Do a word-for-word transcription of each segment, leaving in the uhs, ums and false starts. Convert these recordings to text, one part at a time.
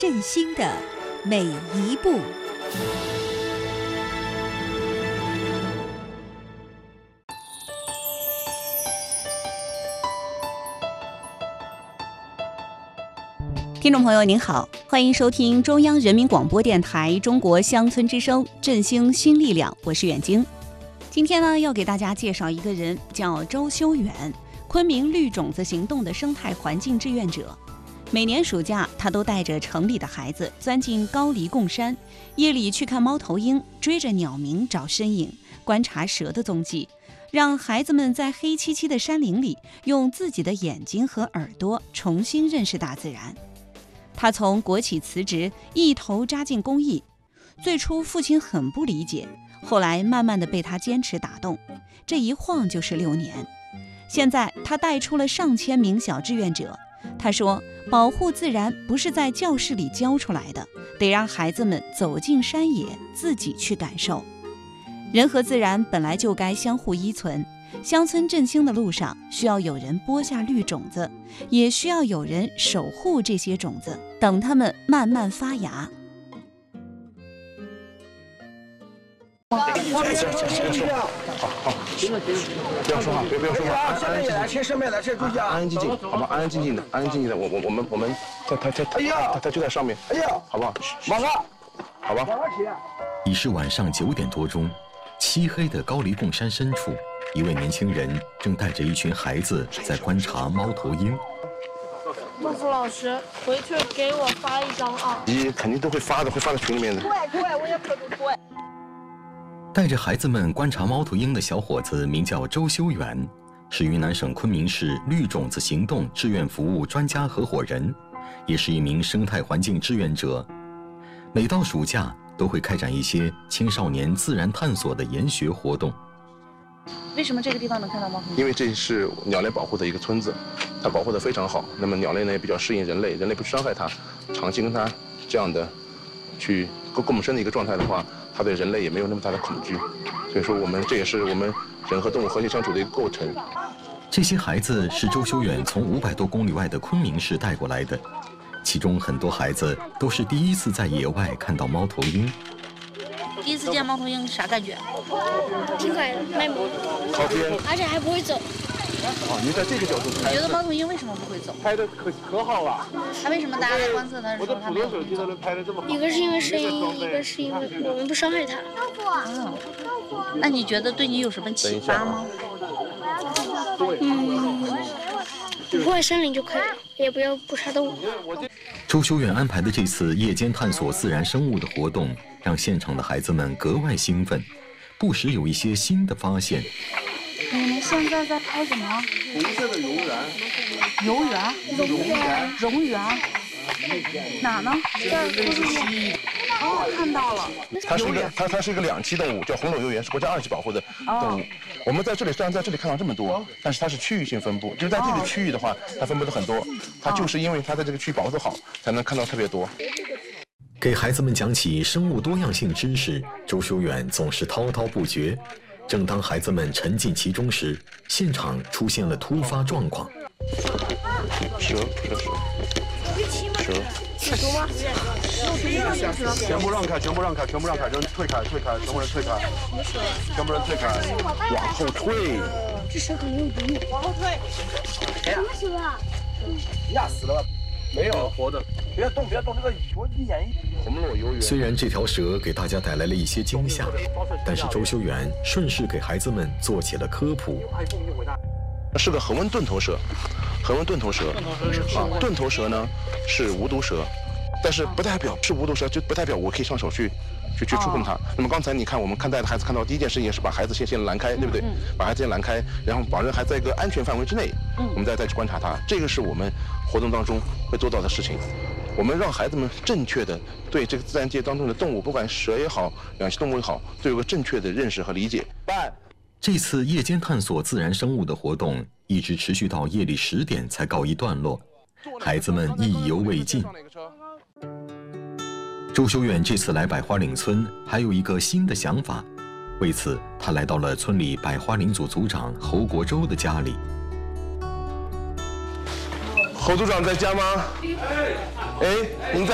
振兴的每一步。听众朋友您好，欢迎收听中央人民广播电台中国乡村之声振兴新力量，我是远晶。今天呢，要给大家介绍一个人，叫周修远，昆明绿种子行动的生态环境志愿者。每年暑假，他都带着城里的孩子钻进高黎贡山，夜里去看猫头鹰，追着鸟鸣找身影，观察蛇的踪迹，让孩子们在黑漆漆的山林里，用自己的眼睛和耳朵重新认识大自然。他从国企辞职，一头扎进公益。最初父亲很不理解，后来慢慢的被他坚持打动，这一晃就是六年。现在他带出了上千名小志愿者。他说，保护自然不是在教室里教出来的，得让孩子们走进山野，自己去感受。人和自然本来就该相互依存，乡村振兴的路上，需要有人播下绿种子，也需要有人守护这些种子，等它们慢慢发芽。 好好，不要说话，别不要说话，安安静静，安安静静，好吧，安安静静的，安安静静的，我我我们我们，他他他他他就在上面，哎呀，好不好？马上，好吧。 已是晚上九点多钟，漆黑的高黎贡山深处，一位年轻人正带着一群孩子在观察猫头鹰。 孟福老师，回去给我发一张啊！ 你肯定都会发的，会发在群里面的。 对对，我也可不会。 带着孩子们观察猫头鹰的小伙子名叫周修远，是云南省昆明市绿种子行动志愿服务专家合伙人，也是一名生态环境志愿者。每到暑假，都会开展一些青少年自然探索的研学活动。 为什么这个地方能看到猫头鹰？ 因为这是鸟类保护的一个村子，它保护的非常好。那么鸟类呢也比较适应人类，人类不伤害它，长期跟它这样的去共共生的一个状态的话，它对人类也没有那么大的恐惧。所以说，我们这也是我们人和动物和谐相处的一个构成。 这些孩子是周修远从五百多公里外的昆明市带过来的，其中很多孩子都是第一次在野外看到猫头鹰。 第一次见猫头鹰啥感觉？ 挺可爱的，卖萌， 靠边， 而且还不会走。 啊，您在这个角度你觉得猫头鹰为什么不会走？ 拍的可可好了。 它为什么大家在观测它的时候它没有走？ 一个是因为声音，一个是因为我们不伤害它。 嗯，那你觉得对你有什么启发吗？ 嗯，不破坏森林就可以了，也不要捕杀动物。 周修远安排的这次夜间探索自然生物的活动，让现场的孩子们格外兴奋，不时有一些新的发现。 你们现在在拍什么？ 红色的蝾螈。 蝾螈？ 蝾螈。 蝾螈？哪呢？这儿不是蜥蜴。哦，看到了。 它是一个它它是一个两栖动物，叫红裸蝾螈，是国家二级保护的动物。哦、我们在这里虽然在这里看到这么多，但是它是区域性分布，就是在这个区域的话，它分布的很多。它就是因为它在这个区域保护的好，才能看到特别多。 给孩子们讲起生物多样性知识，周修远总是滔滔不绝。正当孩子们沉浸其中时，现场出现了突发状况。 蛇，蛇，蛇，蛇。 有毒吗？ 全部让开，全部让开，全部让开，人退开，退开，全部人退开，全部人退开，往后退。 这蛇可能有毒。往后退。什么蛇啊？ 压死了。没有活的，别动，别动，这个我一眼一红裸蝾螈。 虽然这条蛇给大家带来了一些惊吓，但是周修远顺势给孩子们做起了科普。 是个恒温钝头蛇，恒温钝头蛇啊，钝头蛇呢是无毒蛇，但是不代表是无毒蛇，就不代表我可以上手去去去触碰它。那么刚才你看我们看带的孩子看到第一件事情是把孩子先先拦开，对不对？把孩子先拦开，然后保证孩子在一个安全范围之内，我们再再去观察它。这个是我们活动当中会做到的事情。我们让孩子们正确的对这个自然界当中的动物，不管蛇也好，两栖动物也好，都有个正确的认识和理解。办。 这次夜间探索自然生物的活动一直持续到夜里十点才告一段落，孩子们意犹未尽。周修远这次来百花岭村还有一个新的想法，为此他来到了村里百花岭组组长侯国洲的家里。 侯组长在家吗？哎，您在？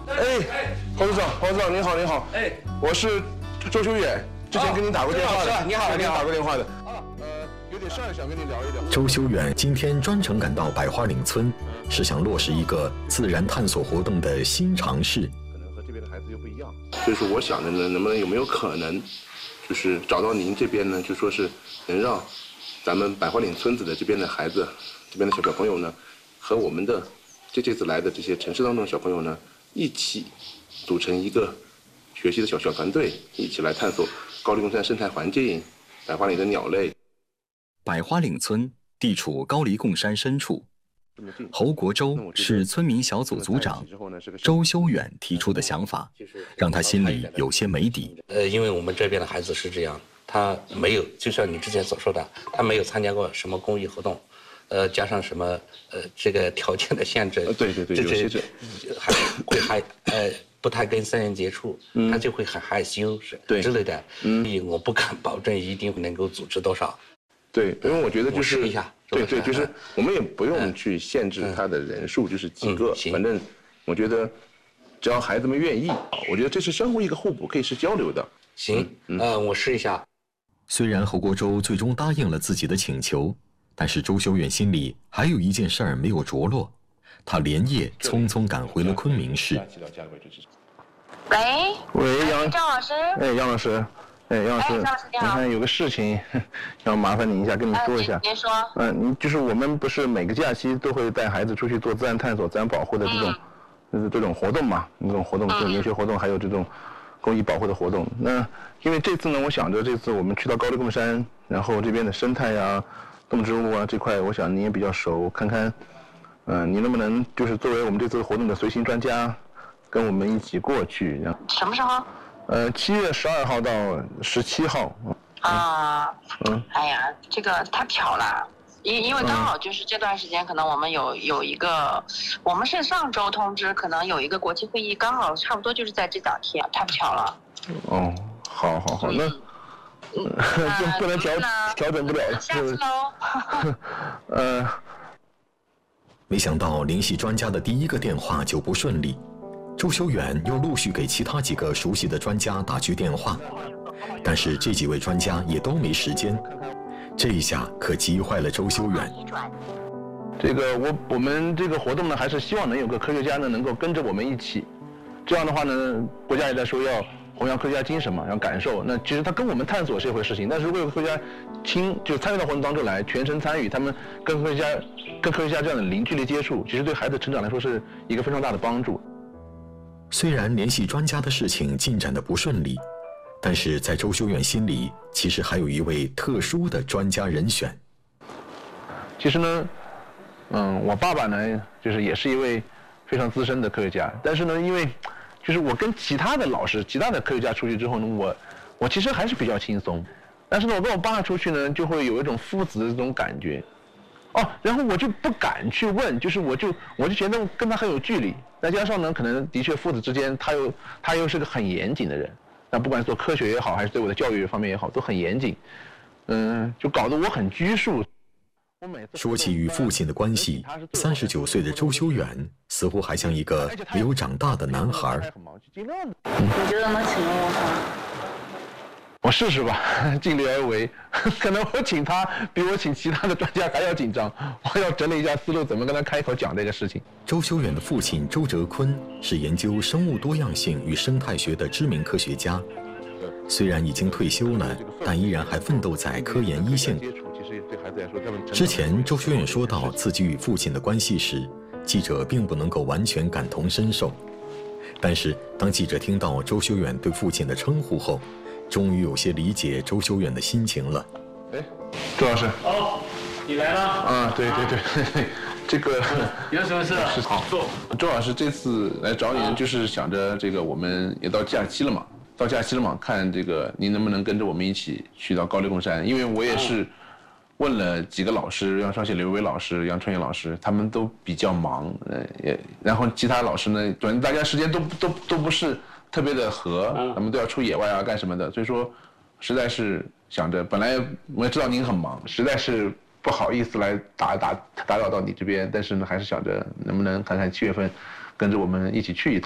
哎，侯组长，侯组长您好，您好。哎，我是周修远，之前跟您打过电话的。 你好， 跟您你好， 打过电话的。啊，呃，有点事儿想跟您聊一聊。 周修远今天专程赶到百花岭村，是想落实一个自然探索活动的新尝试。 可能和这边的孩子又不一样，所以说我想着呢，能不能有没有可能，就是找到您这边呢，就说是能让咱们百花岭村子的这边的孩子，这边的小小朋友呢，和我们的这这次来的这些城市当中的小朋友呢，一起组成一个学习的小小团队，一起来探索高黎贡山生态环境、百花岭的鸟类。 百花岭村地处高黎贡山深处，侯国洲是村民小组组长，周修远提出的想法，让他心里有些没底。 呃，因为我们这边的孩子是这样，他没有，就像你之前所说的，他没有参加过什么公益活动，呃，加上什么呃这个条件的限制， 对对对， 这有些是还会还呃不太跟僧人接触， 嗯、 他就会很害羞是对之类的， 嗯， 所以我不敢保证一定能够组织多少。 对，因为我觉得就是， 试一下对对，就是我们也不用去限制他的人数，就是几个，反正我觉得只要孩子们愿意，我觉得这是相互一个互补，可以是交流的。 行，呃，我试一下。 虽然侯国洲最终答应了自己的请求，但是周修远心里还有一件事儿没有着落，他连夜匆匆赶回了昆明市。 喂， 喂，杨赵老师。 哎，杨老师。哎，杨老师，你看有个事情要麻烦你一下，跟你说一下。 您说。 嗯，你就是我们不是每个假期都会带孩子出去做自然探索、自然保护的这种，就是这种活动嘛？这种活动，就研学活动，还有这种公益保护的活动。那因为这次呢，我想着这次我们去到高黎贡山，然后这边的生态呀、动植物啊这块，我想你也比较熟，看看，嗯，你能不能就是作为我们这次活动的随行专家，跟我们一起过去？ 什么时候？ 呃，七月十二号到十七号。 啊，嗯，哎呀，这个太巧了，因因为刚好就是这段时间，可能我们有有一个，我们是上周通知，可能有一个国际会议，刚好差不多就是在这两天，太不巧了。 哦，好好好，那就不能调调整不了了， 下次喽。 呃， 没想到联系专家的第一个电话就不顺利。周修远又陆续给其他几个熟悉的专家打去电话，但是这几位专家也都没时间，这一下可急坏了周修远。 这个我我们这个活动呢，还是希望能有个科学家呢能够跟着我们一起，这样的话呢，国家也在说要弘扬科学家精神嘛，要感受。那其实他跟我们探索是一回事情，但是如果有科学家亲就参与到活动当中来，全程参与，他们跟科学家跟科学家这样的零距离接触，其实对孩子成长来说是一个非常大的帮助。 虽然联系专家的事情进展得不顺利，但是在周修远心里，其实还有一位特殊的专家人选。 其实呢，嗯，我爸爸呢，就是也是一位非常资深的科学家，但是呢，因为就是我跟其他的老师、其他的科学家出去之后呢，我我其实还是比较轻松，但是呢，我跟我爸出去呢，就会有一种父子的这种感觉。哦，然后我就不敢去问，就是我就我就觉得跟他很有距离，再加上呢，可能的确父子之间，他又他又是个很严谨的人，那不管是做科学也好，还是对我的教育方面也好，都很严谨，嗯，就搞得我很拘束。 说起与父亲的关系，三十九岁的周修远似乎还像一个没有长大的男孩。 你觉得能请问我吗？ 我试试吧，尽力而为。可能我请他比我请其他的专家还要紧张，我要整理一下思路，怎么跟他开口讲这个事情。 周修远的父亲周哲坤是研究生物多样性与生态学的知名科学家，虽然已经退休了，但依然还奋斗在科研一线。之前周修远说到自己与父亲的关系时，记者并不能够完全感同身受，但是当记者听到周修远对父亲的称呼后，终于有些理解周修远的心情了。 哎，周老师。 哦，你来了。 啊，对对对对，这个有什么事？ 是好。周老师这次来找你，就是想着这个我们也到假期了嘛，到假期了嘛，看这个您能不能跟着我们一起去到高黎贡山，因为我也是问了几个老师，杨双喜、刘伟老师、杨春燕老师，他们都比较忙，呃也，然后其他老师呢，反正大家时间都都都不是特别的合，他们都要出野外啊干什么的，所以说实在是想着，本来我也知道您很忙，实在是不好意思来打打打扰到你这边，但是呢，还是想着能不能看看七月份跟着我们一起去一趟。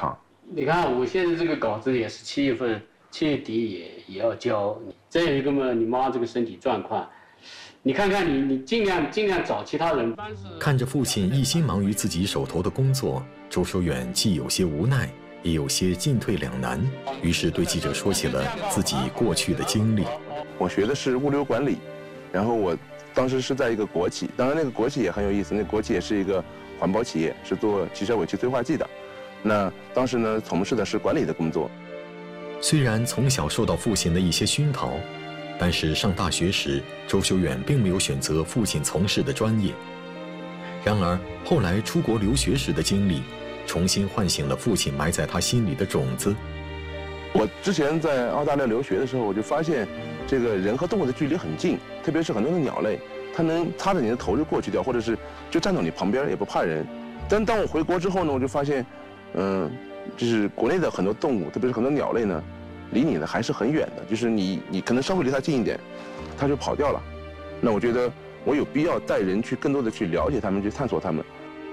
你看我现在这个稿子也是七月份，七月底也也要交。再有一个嘛，你妈这个身体状况，你看看你，你尽量尽量找其他人。 看着父亲一心忙于自己手头的工作，周修远既有些无奈，也有些进退两难，于是对记者说起了自己过去的经历。 我学的是物流管理，然后我当时是在一个国企，当然那个国企也很有意思，那国企也是一个环保企业，是做汽车尾气催化剂的。那当时呢，从事的是管理的工作。 虽然从小受到父亲的一些熏陶，但是上大学时，周修远并没有选择父亲从事的专业。然而后来出国留学时的经历，重新唤醒了父亲埋在他心里的种子。 我之前在澳大利亚留学的时候，我就发现，这个人和动物的距离很近，特别是很多的鸟类，它能擦着你的头就过去掉，或者是就站到你旁边也不怕人。但当我回国之后呢，我就发现，嗯，就是国内的很多动物，特别是很多鸟类呢，离你呢还是很远的，就是你你可能稍微离它近一点，它就跑掉了。那我觉得我有必要带人去更多的去了解它们，去探索它们。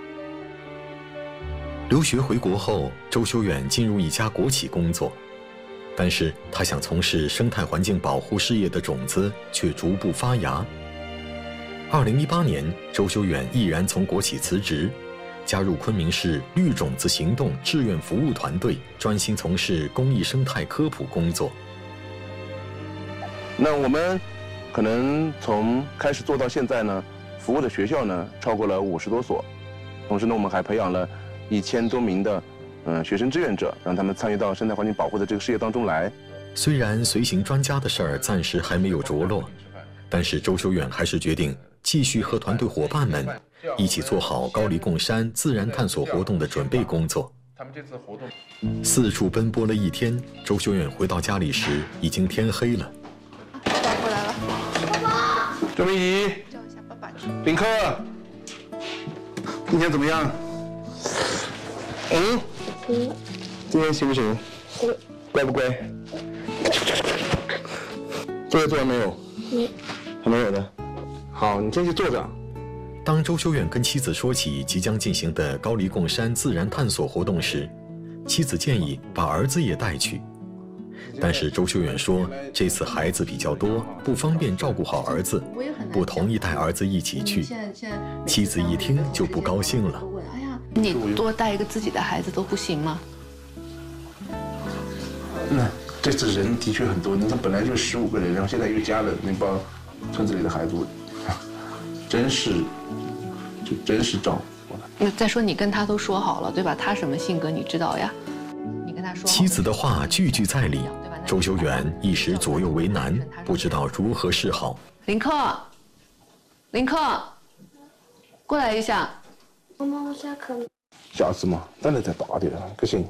留学回国后，周修远进入一家国企工作，但是他想从事生态环境保护事业的种子却逐步发芽。二零一八年，周修远毅然从国企辞职，加入昆明市绿种子行动志愿服务团队，专心从事公益生态科普工作。 那我们可能从开始做到现在呢，服务的学校呢超过了五十多所，同时呢，我们还培养了一千多名的嗯学生志愿者，让他们参与到生态环境保护的这个事业当中来。 虽然随行专家的事儿暂时还没有着落，但是周修远还是决定继续和团队伙伴们一起做好高黎贡山自然探索活动的准备工作。 他们这次活动四处奔波了一天，周修远回到家里时已经天黑了。 爸爸过来了，爸爸。 周明仪， 叫一下爸爸。 林克，今天怎么样？嗯。嗯。今天行不行？行。乖不乖？作业做完没有？没。还没有的。好，你先去坐着。 当周修远跟妻子说起即将进行的高黎贡山自然探索活动时，妻子建议把儿子也带去，但是周修远说这次孩子比较多，不方便照顾好儿子，不同意带儿子一起去。妻子一听就不高兴了。 哎呀，你多带一个自己的孩子都不行吗？ 那这次人的确很多，那他本来就十五个人，然后现在又加了那帮村子里的孩子，真是就真是照顾。 再说你跟他都说好了，对吧？他什么性格你知道呀？你跟他说。 妻子的话句句在理，周修远一时左右为难，不知道如何是好。 林克，林克，过来一下。 妈妈，我下课了。 下次嘛，等你再大点，可行？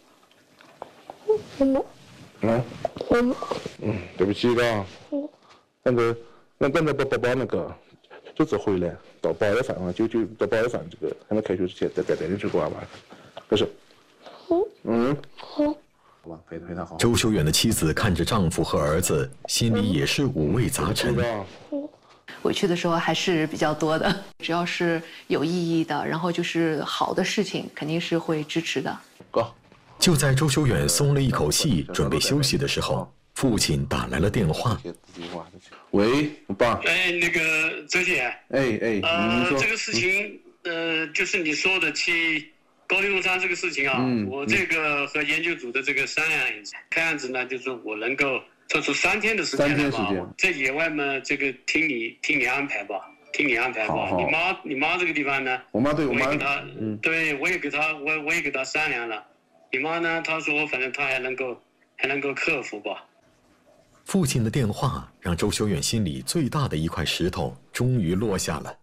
妈妈。 嗯。嗯。嗯，对不起的。嗯。那个，那等到宝宝宝那个。这次回来到八月份啊，就就到八月份这个还没开学之前，再带带你去过吧。可是，嗯，好，好吧，陪陪他好。 周修远的妻子看着丈夫和儿子，心里也是五味杂陈。 委屈的时候还是比较多的，只要是有意义的，然后就是好的事情，肯定是会支持的。 哥， 就在周修远松了一口气，准备休息的时候，父亲打来了电话。 喂，我爸。 哎，那个周姐。 哎哎， 呃，这个事情，呃，就是你说的去高黎贡山这个事情啊，嗯、我这个和研究组的这个商量一下，看样子呢，就是我能够抽出三天的时间来吧，在野外嘛，这个听你听你安排吧，听你安排吧。你妈你妈这个地方呢， 我妈对我妈， 我也给她， 嗯， 对我也给她，我我也给她商量了。你妈呢，她说反正她还能够还能够克服吧。 父亲的电话让周修远心里最大的一块石头终于落下了。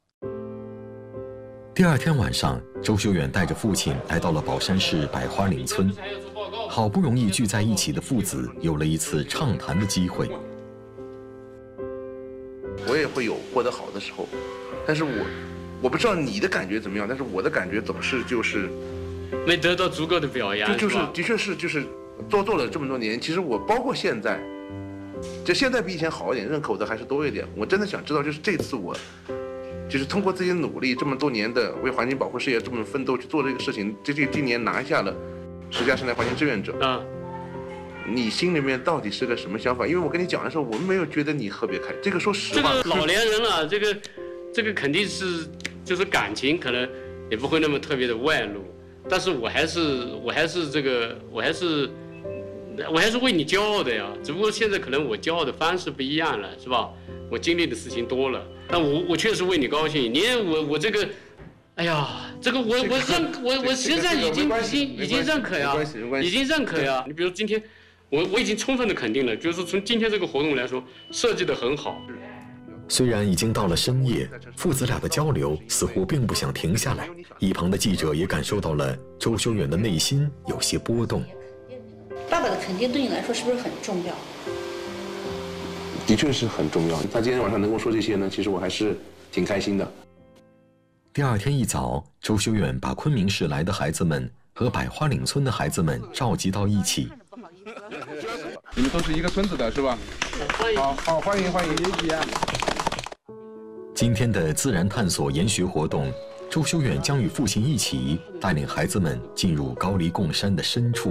第二天晚上，周修远带着父亲来到了宝山市百花岭村，好不容易聚在一起的父子有了一次畅谈的机会。 我也会有过得好的时候，但是我我不知道你的感觉怎么样，但是我的感觉总是就是没得到足够的表扬， 就是的确是就是做做了这么多年，其实我包括现在。就现在比以前好一点，认可我的还是多一点。我真的想知道，就是这次我，就是通过自己的努力，这么多年的为环境保护事业这么奋斗去做这个事情，这这今年拿下了十佳生态环境志愿者啊。 你心里面到底是个什么想法？因为我跟你讲的时候，我们没有觉得你特别开。这个说实话， 这个老年人了，这个这个肯定是就是感情可能也不会那么特别的外露，但是我还是我还是这个我还是我还是为你骄傲的呀。只不过现在可能我骄傲的方式不一样了，是吧？我经历的事情多了，但我我确实为你高兴。你我我这个。哎呀，这个我我认我我实际上已经已经已经认可呀，已经认可呀。你比如今天，我我已经充分的肯定了，就是从今天这个活动来说，设计的很好。 虽然已经到了深夜，父子俩的交流似乎并不想停下来。一旁的记者也感受到了周修远的内心有些波动。 爸爸的肯定对你来说是不是很重要？ 的确是很重要。他今天晚上能够说这些呢，其实我还是挺开心的。 第二天一早，周修远把昆明市来的孩子们和百花岭村的孩子们召集到一起。 你们都是一个村子的是吧？好好，欢迎欢迎。 今天的自然探索研学活动，周修远将与父亲一起带领孩子们进入高黎贡山的深处。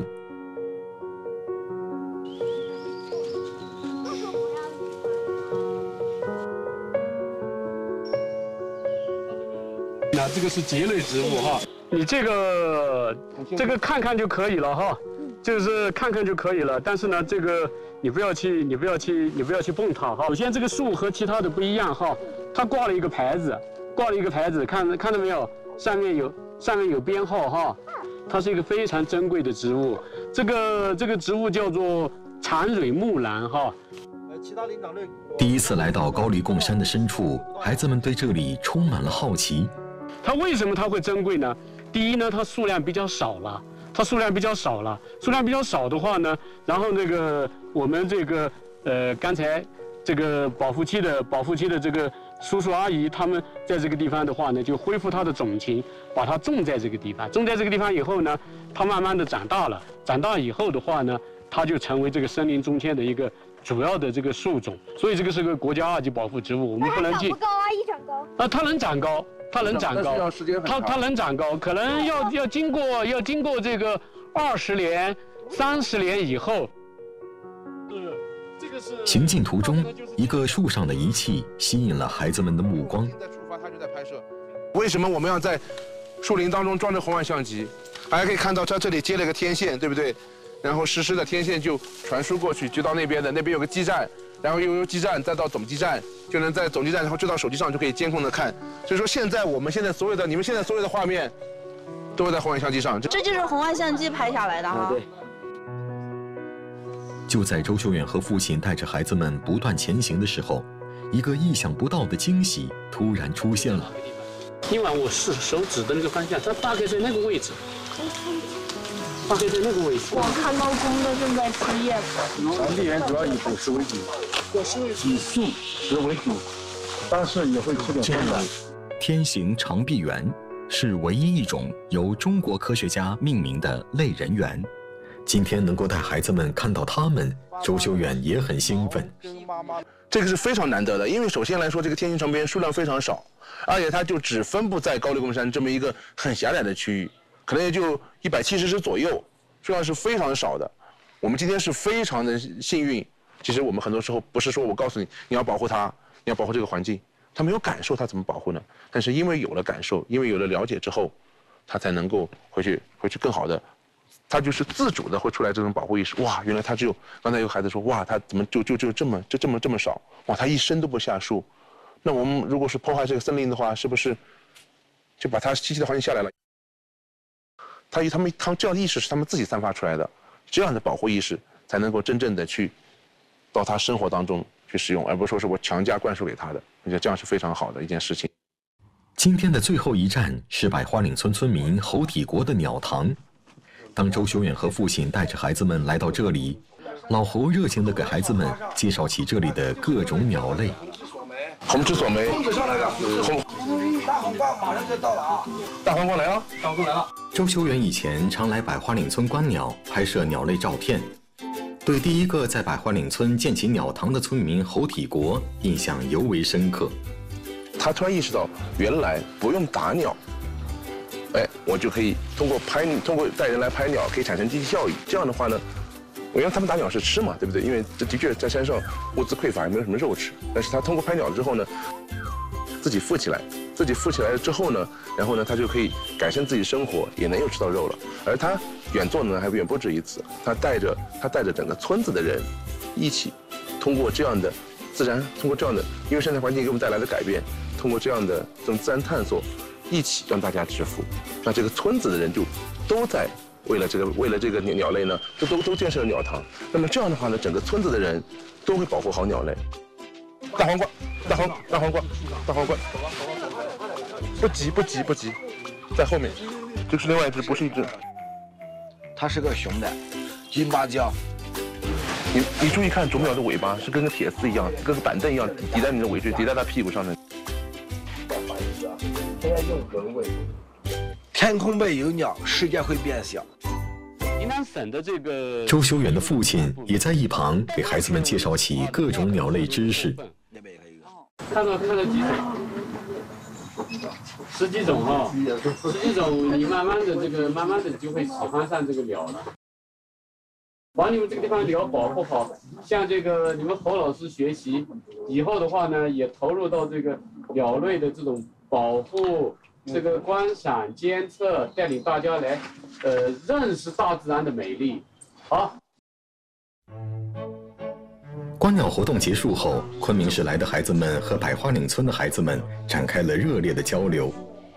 那这个是蕨类植物哈，你这个这个看看就可以了哈，就是看看就可以了。但是呢，这个你不要去，你不要去，你不要去碰它哈。首先，这个树和其他的不一样哈，它挂了一个牌子，挂了一个牌子，看看到没有？上面有上面有编号哈，它是一个非常珍贵的植物。这个这个植物叫做长蕊木兰哈。 第一次来到高黎贡山的深处，孩子们对这里充满了好奇。 它为什么它会珍贵呢？第一呢，它数量比较少了，它数量比较少了，数量比较少的话呢，然后那个我们这个呃刚才这个保护期的保护期的这个叔叔阿姨他们在这个地方的话呢，就恢复它的种情，把它种在这个地方，种在这个地方以后呢，它慢慢的长大了，长大以后的话呢，它就成为这个森林中间的一个主要的这个树种，所以这个是个国家二级保护植物，我们不能进。 长不高啊，一长高。 啊，它能长高。它能长高，它它能长高，可能要要经过要经过这个二十年、三十年以后。 行进途中，一个树上的仪器吸引了孩子们的目光。 在出发，他就在拍摄。为什么我们要在树林当中装着红外相机？大家可以看到，它这里接了个天线，对不对？然后实时的天线就传输过去，就到那边的，那边有个基站。然后又由基站再到总基站，就能在总基站，然后就到手机上就可以监控的看。所以说现在我们现在所有的，你们现在所有的画面，都会在红外相机上。 这就是红外相机拍下来的哈。 对。 就在周修远和父亲带着孩子们不断前行的时候，一个意想不到的惊喜突然出现了。 今晚我是手指的那个方向，它大概在那个位置。大概在那个位置。 我看到公的正在吃叶子。 本地人主要以果实为主，以树实为主，但是也会吃点昆虫。 天行长臂猿是唯一一种由中国科学家命名的类人猿。今天能够带孩子们看到它们，周修远也很兴奋。 这个是非常难得的，因为首先来说，这个天行长臂猿数量非常少，而且它就只分布在高黎贡山这么一个很狭窄的区域。可能也就一百七十只左右，数量是非常少的。我们今天是非常的幸运。其实我们很多时候不是说我告诉你你要保护它，你要保护这个环境，他没有感受，他怎么保护呢？但是因为有了感受，因为有了了解之后，他才能够回去回去更好的，他就是自主的会出来这种保护意识。哇，原来他只有刚才有孩子说，哇，他怎么就就就这么就这么这么少？哇，他一生都不下树。那我们如果是破坏这个森林的话，是不是就把它栖息的环境下来了？他他们他们这样的意识是他们自己散发出来的，这样的保护意识才能够真正的去到他生活当中去使用，而不是说是我强加灌输给他的。我觉得这样是非常好的一件事情。 今天的最后一站是百花岭村村民侯体国的鸟塘。当周修远和父亲带着孩子们来到这里，老侯热情地给孩子们介绍起这里的各种鸟类。 红翅索梅，红大黄瓜马上就到了啊！ 大黄瓜来了， 大黄瓜来了。 周修远以前常来百花岭村观鸟，拍摄鸟类照片，对第一个在百花岭村建起鸟塘的村民侯体国印象尤为深刻。 他突然意识到，原来不用打鸟， 哎，我就可以通过拍通过带人来拍鸟，可以产生经济效益。这样的话呢，我让他们打鸟是吃嘛，对不对？因为这的确在山上物资匮乏，也没有什么肉吃。但是他通过拍鸟之后呢，自己富起来，自己富起来了之后呢，然后呢，他就可以改善自己生活，也能有吃到肉了。而他远做呢，还远不止一次，他带着他带着整个村子的人一起，通过这样的自然，通过这样的因为生态环境给我们带来的改变，通过这样的这种自然探索，一起让大家致富。那这个村子的人就都在。为了这个，为了这个鸟类呢，都都都建设了鸟塘。那么这样的话呢，整个村子的人都会保护好鸟类。大黄瓜，大黄大黄瓜，大黄瓜，不急不急不急，在后面。这是另外一只，不是一只。 它是个雄的，金芭蕉。 你你注意看啄木鸟的尾巴是跟个铁丝一样，跟个板凳一样抵抵在你的尾椎，抵在它屁股上的。 天空背有鸟，世界会变小。 云南省的这个周修远的父亲也在一旁给孩子们介绍起各种鸟类知识。 看到看到几种，十几种哈、哦，十几种，你慢慢的这个，慢慢的就会喜欢上这个鸟了。把你们这个地方鸟保护好，像这个你们侯老师学习以后的话呢，也投入到这个鸟类的这种保护。这个观赏、监测，带领大家来，呃，认识大自然的美丽。好。 观鸟活动结束后，昆明市来的孩子们和百花岭村的孩子们展开了热烈的交流。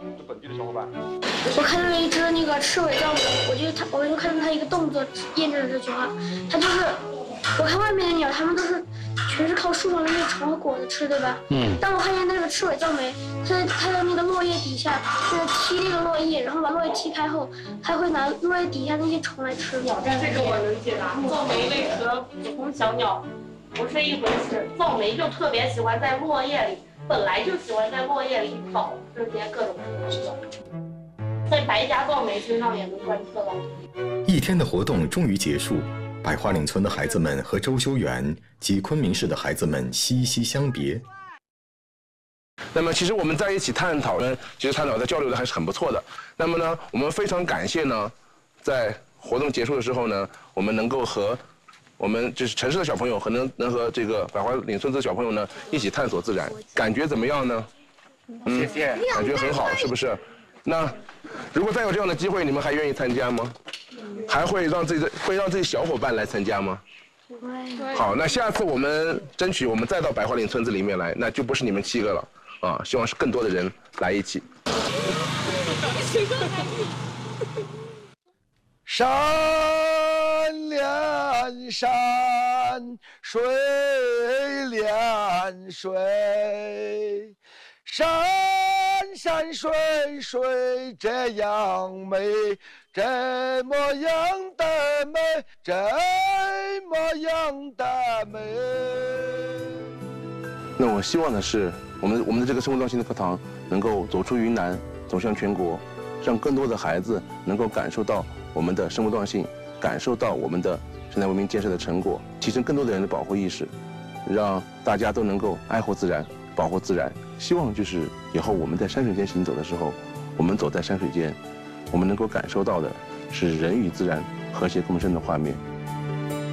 我看到了一只那个赤尾藏獾，我就他，我就看到他一个动作验证了这句话。他就是，我看外面的鸟，它们都是全是靠树上的那个虫和果子吃，对吧？嗯。但我看见那个赤尾藏獾，它在它在那个落叶底下，就是踢那个落叶，然后把落叶踢开后，还会拿落叶底下那些虫来吃。 这个我能解答。藏獾类和普通小鸟不是一回事，藏獾就特别喜欢在落叶里，本来就喜欢在落叶里找这些各种虫子。在白颊藏獾身上也能观测到。 一天的活动终于结束，百花岭村的孩子们和周修远及昆明市的孩子们惜惜相别。 那么，其实我们在一起探讨呢，其实探讨的交流的还是很不错的。那么呢，我们非常感谢呢，在活动结束的时候呢，我们能够和我们就是城市的小朋友和能能和这个百花岭村子的小朋友呢一起探索自然，感觉怎么样呢？嗯， 谢谢， 感觉很好，是不是？那如果再有这样的机会，你们还愿意参加吗？还会让自己的会让自己小伙伴来参加吗？ 不会。 好，那下次我们争取我们再到百花岭村子里面来，那就不是你们七个了啊！希望是更多的人来一起。 山连山，水连水，山山水水这样美，这么样的美，这么样的美。 那我希望的是，我们我们的这个生活创新的课堂能够走出云南，走向全国，让更多的孩子能够感受到我们的生物多样性，感受到我们的生态文明建设的成果，提升更多的人的保护意识，让大家都能够爱护自然，保护自然。希望就是以后我们在山水间行走的时候，我们走在山水间，我们能够感受到的是人与自然和谐共生的画面。